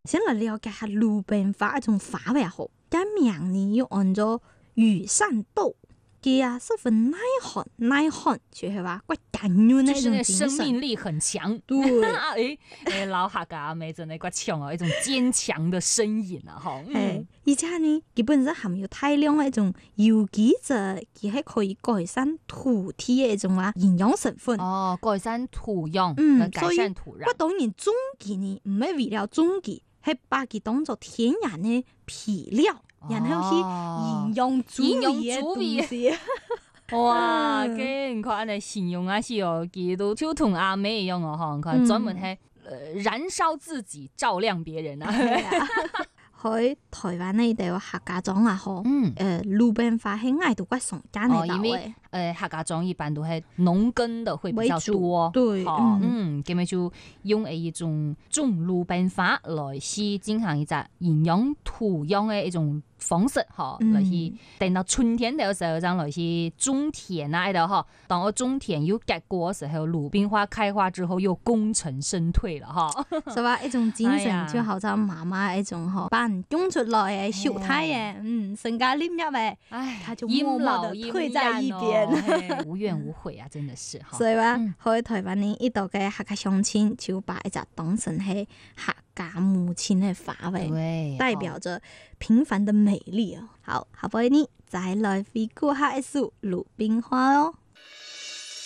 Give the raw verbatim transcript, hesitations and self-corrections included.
先來了解下魯冰花一種花為好，但名呢要按照羽扇豆，佢啊十分耐寒耐寒，就係話骨感軟那種精神， 生命力很強。 對， 誒誒，老客家妹真係骨強哦，一種堅強的身影啊，嗬。 誒，而且呢，基本上含有大量嘅一種有機質，佢係可以改善土地嘅一種話營養成分。 哦，改善土壤， 嗯， 改善土壤。 我當然種佢呢，唔係為了種佢，係把佢當做天然嘅皮料，然後去營養足味嘅東西。 哇，佢看安尼形容啊，是哦，佢都就同阿妹一樣哦，嗬，看專門係燃燒自己，照亮別人啊。 喺台灣呢度有客家莊啊，嗬， 嗯， 誒，魯冰花係愛到骨上間嚟因為誒客家莊一般都係農耕的會比較多， 對， 嗯，咁咪就用誒一種種魯冰花來去進行一隻營養土壤嘅一種方式，嗬、嗯，來去等到春天嘅時候，就來去種田啊，喺度嗬。當我種田有結果嘅時候，魯冰花開花之後又功成身退了，嗬。 所以話一種精神就好似媽媽一種嗬，把人種出來嘅小太陽，嗯，成家立業嘅，唉，他就默默的退在一邊， 無怨無悔啊，真的是。 所以話喺台灣呢一度嘅客家鄉親就把一隻當成係客家母親嘅花為，代表着平凡的美麗哦。好，下邊呢再來回顧下一首魯冰花咯。